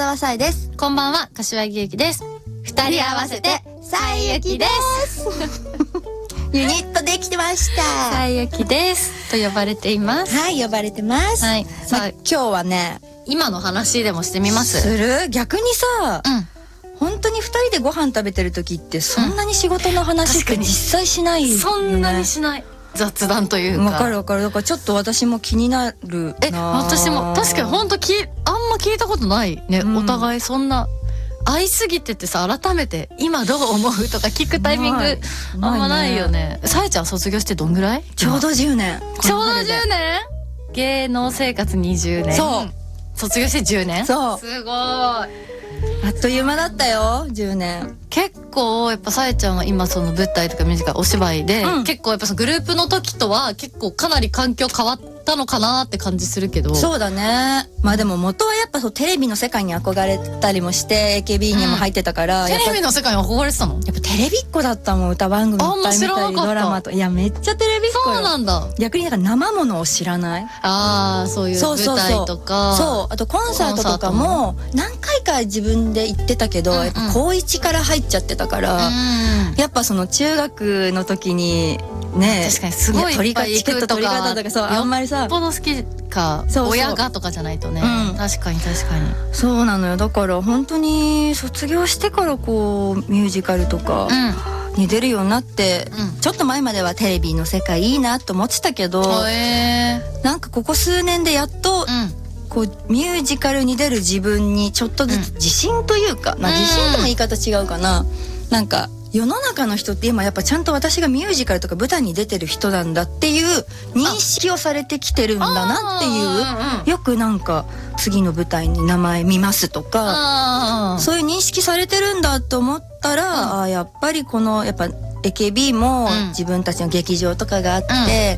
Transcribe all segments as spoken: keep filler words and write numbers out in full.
沢さえです。 こんばんは、柏木由紀です。二人合わせてさえゆきですユニットできてました。 さえゆきですと呼ばれています。 はい、呼ばれてます。 はい。 さあ、今日はね、 今の話でもしてみます。 する？逆にさ、 うん。 本当に二人でご飯食べてる時ってそんなに仕事の話って実際しないよね。 そんなにしない。雑談というか。 わかるわかる。だからちょっと私も気になるな。 え、私も確かに本当きあんま聞いたことないね。うん、お互いそんな会いすぎててさ、改めて今どう思うとか聞くタイミングあんまないよね。さえちゃん卒業してどんぐらい？ ちょうどじゅうねん。 ちょうどじゅうねん？芸能生活にじゅうねん。 そう。 卒業してじゅうねん？ そう。 すごい。 あっという間だったよ、じゅうねん。 結構やっぱさえちゃんは今その舞台とかミュージカルお芝居で、うん、結構やっぱそのグループの時とは結構かなり環境変わったのかなって感じするけど。 そうだね。まあでも元はやっぱそうテレビの世界に憧れたりもして エーケービー にも入ってたから、 うん、テレビの世界に憧れてたの？ やっぱテレビっ子だったもん。歌番組いっぱい見たりドラマと。いやめっちゃテレビっ子よ。 そうなんだ。 逆になんか生ものを知らない？ ああ、そういう舞台とか。 そうそうそう。そう、あとコンサートとかも何回か自分で行ってたけど、うんうん、やっぱ高一から入っちゃってたから、うん、やっぱその中学の時にね、 確かにすごい取りチケット取り方とか、そうあんまりさ、 よっぽど好きか親がとかじゃないとね、うん、確かに確かにそうなのよ。だから本当に卒業してからこうミュージカルとかに出るようになって、うん、ちょっと前まではテレビの世界いいなと思ってたけど、 へー、 なんかここ数年でやっと、うんこうミュージカルに出る自分にちょっとずつ自信というか、うん、まあ自信とも言い方違うかな、なんか世の中の人って今やっぱちゃんと私がミュージカルとか舞台に出てる人なんだっていう認識をされてきてるんだなっていう、よくなんか次の舞台に名前見ますとかそういう認識されてるんだと思ったら、うん、あやっぱりこのやっぱ エーケービー も自分たちの劇場とかがあって、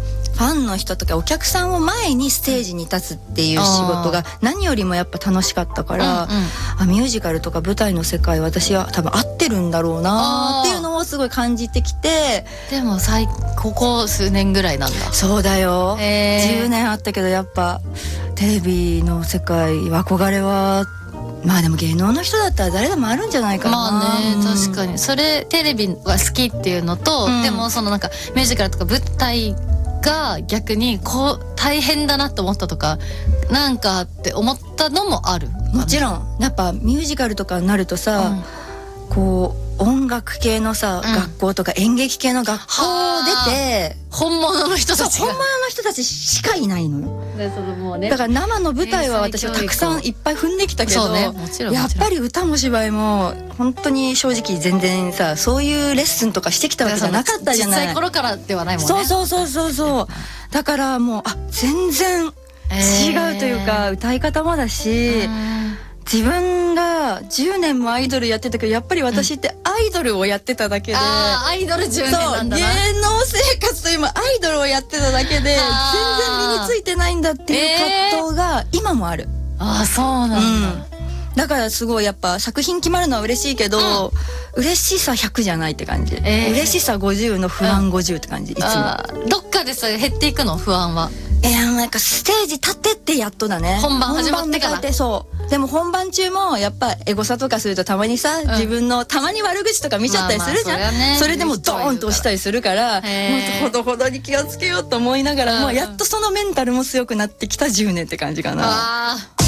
うん、ファンの人とかお客さんを前にステージに立つっていう仕事が何よりもやっぱ楽しかったから、うんうん、あミュージカルとか舞台の世界私は多分合ってるんだろうなっていうのをすごい感じてきて。 でも最ここ数年ぐらいなんだ。 そうだよ、じゅうねんあったけどやっぱテレビの世界は憧れはまあでも芸能の人だったら誰でもあるんじゃないかな。 まあね、うん、確かにそれテレビが好きっていうのと、うん、でもそのなんかミュージカルとか舞台が逆にこう大変だなと思ったとかなんかって思ったのもある。 もちろんやっぱミュージカルとかになるとさ、うん、こう音楽系のさ、うん、学校とか演劇系の学校出て本物の人たちが本物の人たちしかいないのよ。 でそのもうね、 だから生の舞台は私はたくさんいっぱい踏んできたけど、ね、もちろんやっぱり歌も芝居も本当に正直全然さそういうレッスンとかしてきたわけじゃなかったじゃない。 小さい頃からではないもんね。 そうそうそうそうそうだからもうあ全然違うというか、えー、歌い方もだし、自分がじゅうねんもアイドルやってたけどやっぱり私ってアイドルをやってただけで、うん、 あアイドルじゅうねんなんだな。 そう芸能生活と今アイドルをやってただけで全然身についてないんだっていう葛藤が今もある。 えー、あそうなんだ、うん、 だからすごいやっぱ作品決まるのは嬉しいけど、うん、嬉しさひゃくじゃないって感じ、えー、嬉しさごじゅうの不安ごじゅうって感じ、うん、いつも。 どっかでさ減っていくの不安は。 いやなんかステージ立ってってやっとだね。 本番始まってから。 そうでも本番中もやっぱエゴサとかするとたまにさ、うん、自分のたまに悪口とか見ちゃったりするじゃん、まあまあ そ, ね、それでもドーンと押したりするからもうほどほどに気をつけようと思いながら、うん、もうやっとそのメンタルも強くなってきたじゅうねんって感じかな。 あ